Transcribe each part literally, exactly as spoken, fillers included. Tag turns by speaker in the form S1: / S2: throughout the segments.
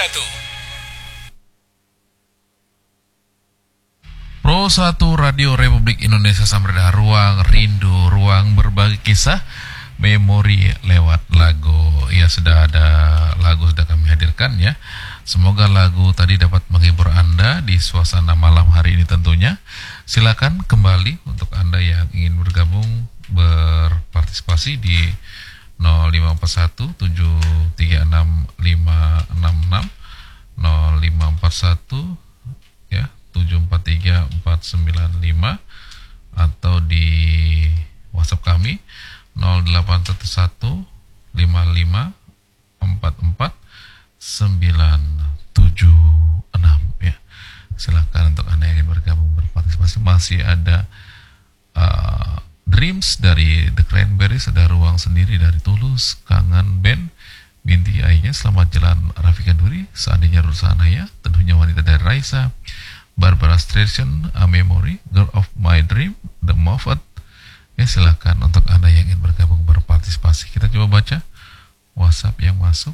S1: satu.
S2: Pro satu Radio Republik Indonesia Samarinda, ruang rindu, ruang berbagi kisah, memori lewat lagu. Ya, sudah ada lagu sudah kami hadirkan ya. Semoga lagu tadi dapat menghibur Anda di suasana malam hari ini tentunya. Silakan kembali untuk Anda yang ingin bergabung berpartisipasi di nol lima empat satu tujuh tiga enam lima enam enam nol lima empat satu ya tujuh empat tiga empat sembilan lima atau di WhatsApp kami nol delapan satu satu lima lima empat empat sembilan tujuh enam ya. Silakan untuk Anda yang ingin bergabung berpartisipasi. Masih ada uh, Dreams dari The Cranberries, ada Ruang Sendiri dari Tulus, Kangen Band, Binti Ainya, Selamat Jalan Rafika Duri, Seandainya Rusanaya, tentunya Wanita dari Raisa, Barbara Streisand, A Memory, Girl of My Dream, The Moffat. Ya, silakan untuk Anda yang ingin bergabung berpartisipasi. Kita coba baca WhatsApp yang masuk.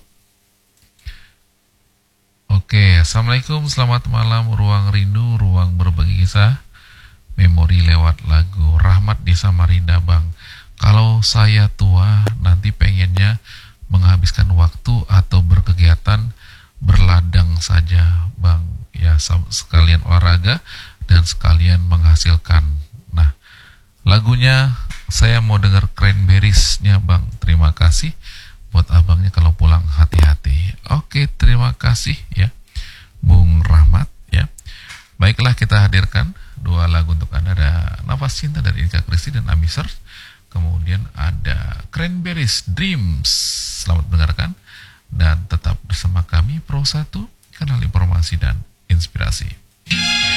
S2: Oke, Assalamualaikum, selamat malam, ruang rindu, ruang berbagi kisah, memori lewat lagu. Rahmat di Samarinda, Bang. Kalau saya tua nanti pengennya menghabiskan waktu atau berkegiatan berladang saja, Bang. Ya, sekalian olahraga dan sekalian menghasilkan. Nah, lagunya saya mau dengar Cranberries-nya, Bang. Terima kasih. Buat abangnya kalau pulang hati-hati. Oke, terima kasih ya Bung Rahmat ya. Baiklah, kita hadirkan dua lagu untuk Anda. Ada Nafas Cinta dari Ika Kristi dan Amiser. Kemudian ada Cranberries Dreams. Selamat mendengarkan dan tetap bersama kami Pro satu, kanal informasi dan inspirasi.